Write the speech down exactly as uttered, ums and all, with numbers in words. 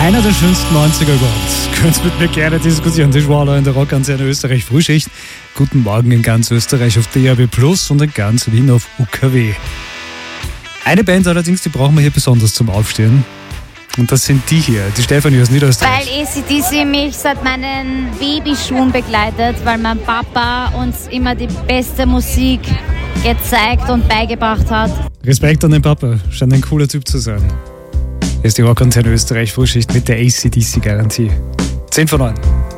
Einer der schönsten neunziger überhaupt. Könnt mit mir gerne diskutieren. Die Schwaler in der Rockantenne Österreich Frühschicht. Guten Morgen in ganz Österreich auf D A B Plus und in ganz Wien auf U K W. Eine Band allerdings, die brauchen wir hier besonders zum Aufstehen. Und das sind die hier, die Stefanie aus Niederösterreich. Weil A C D C mich seit meinen Babyschuhen begleitet, weil mein Papa uns immer die beste Musik gezeigt und beigebracht hat. Respekt an den Papa, scheint ein cooler Typ zu sein. Hier ist die Rockantenne Österreich Frühschicht mit der A C D C-Garantie. zehn vor neun.